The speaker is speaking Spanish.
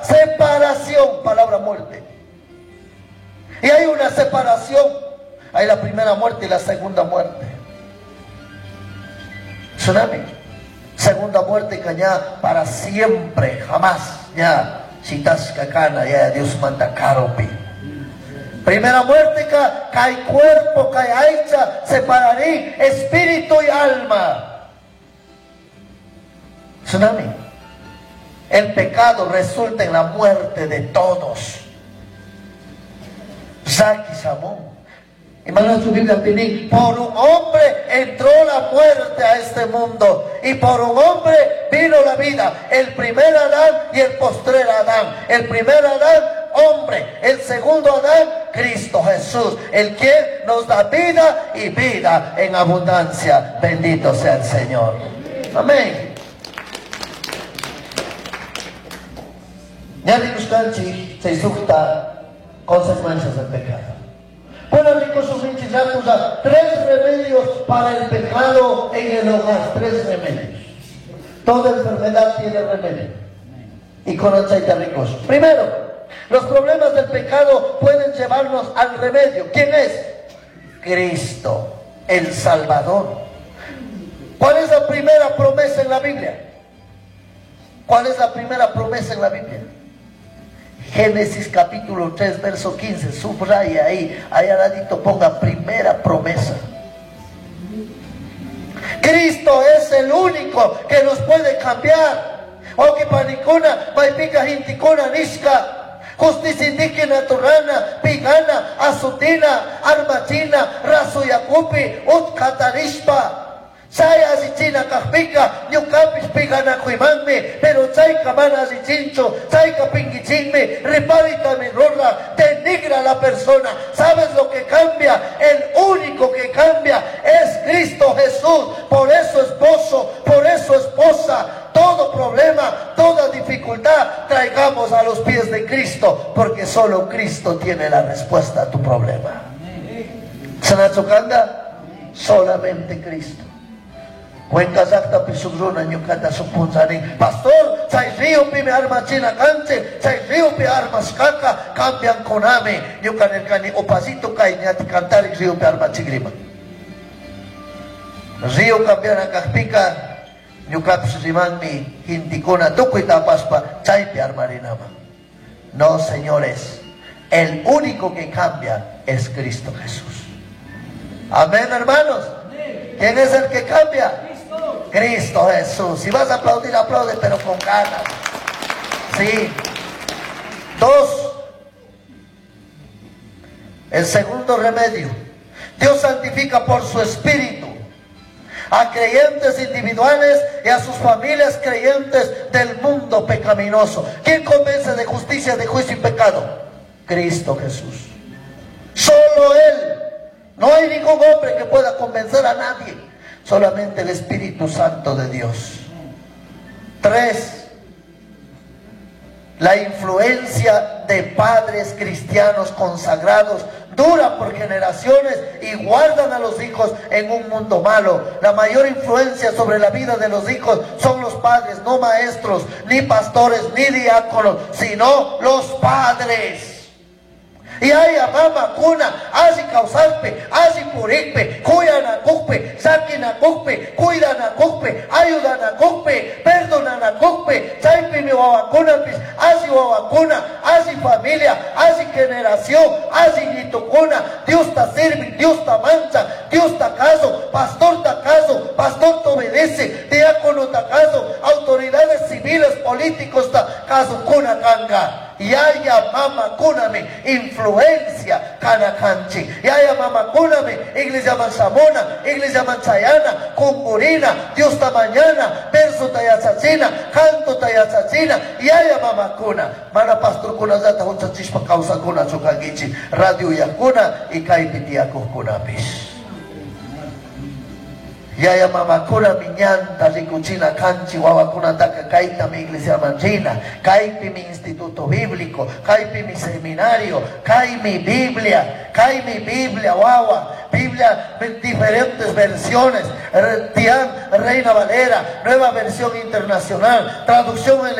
separación, palabra muerte. Y hay una separación. Hay la primera muerte y la segunda muerte. Tsunami. Segunda muerte que ya para siempre, jamás. Ya, citas kakana, ya Dios manda caropi. Primera muerte que hay cuerpo, que hay hecha, separarí espíritu y alma. Tsunami. El pecado resulta en la muerte de todos. Zaki Samón. Hermano, su Biblia tiene, por un hombre entró la muerte a este mundo y por un hombre vino la vida. El primer Adán y el postrer Adán. El primer Adán, hombre. El segundo Adán, Cristo Jesús, el que nos da vida y vida en abundancia. Bendito sea el Señor. Amén. Ya dikuskanchi se sukta consecuencias del pecado. Bueno, chicos, usa 3 remedios para el pecado en el hogar. 3 remedios. Toda enfermedad tiene remedio. Y con ricos. Primero, los problemas del pecado pueden llevarnos al remedio. ¿Quién es? Cristo, el Salvador. ¿Cuál es la primera promesa en la Biblia? ¿Cuál es la primera promesa en la Biblia? Génesis capítulo 3, verso 15, subraya ahí, al ladito ponga primera promesa. Cristo es el único que nos puede cambiar. Aunque panicona, maipica hinticona nishka, justicia indígena turana, pigana, azutina, armachina, raso yacupi, utkatarishpa. Saya asichina kahpika, nyukapis pigana kuimanme, pero chaika mana asichincho, chaika pingichinme, reparita mi rola, denigra a la persona. ¿Sabes lo que cambia? El único que cambia es Cristo Jesús. Por eso esposo, por eso esposa, todo problema, toda dificultad, traigamos a los pies de Cristo, porque solo Cristo tiene la respuesta a tu problema. ¿Sanachokanda? Solamente Cristo. Cuenca sakta pisugruna nyukata supunzani. Pastor, sai río pi me arma china canche, sai río pi armas caca, cambian con ame. Nyukan el cani opasito kai nyati cantar río pi arma chigrima. Río cambian a caspica, nyukap susiman mi hintikona tukuita paspa, sai pi armarinama. No, señores, el único que cambia es Cristo Jesús. Amén, hermanos. ¿Quién es el que cambia? Cristo Jesús. Si vas a aplaudir, aplaude, pero con ganas. Sí. 2. El segundo remedio. Dios santifica por su espíritu a creyentes individuales y a sus familias creyentes del mundo pecaminoso. ¿Quién convence de justicia, de juicio y pecado? Cristo Jesús. Solo Él. No hay ningún hombre que pueda convencer a nadie. Solamente el Espíritu Santo de Dios. 3. La influencia de padres cristianos consagrados dura por generaciones y guardan a los hijos en un mundo malo. La mayor influencia sobre la vida de los hijos son los padres, no maestros, ni pastores, ni diáconos, sino los padres. Y hay amama cuna, así causarpe, así purikpe, cuidan a cucpe, saquen a cucpe, cuidan a cucpe, ayudan a cucpe, perdonan a cucpe, chaipe mi wawacunapis, así wawacuna, así familia, así generación, así nitucuna. Dios te sirve, Dios te mancha, Dios te caso, pastor te caso, pastor te obedece, diácono te caso, autoridades civiles, políticos te caso, cuna canga. Yaya mama kuname, influencia canacanchi. Yaya mama kuname, iglesia mansamona, iglesia manchayana, cumburina, Dios ta mañana, verso tayachachina, canto tayachachina. Yaya mama kuna, mana pastor kuna zata hunchachispa causa kuna chukagichi, radio yakuna, y kaipitiaku kunapis. Yaya mamakuna miñanta rikuchina canchi wawakuna taka kaita mi iglesia manchina, kaipi mi instituto bíblico, kaipi mi seminario, kai mi Biblia wawa, Biblia en diferentes versiones, Tian, Reina Valera, nueva versión internacional, traducción en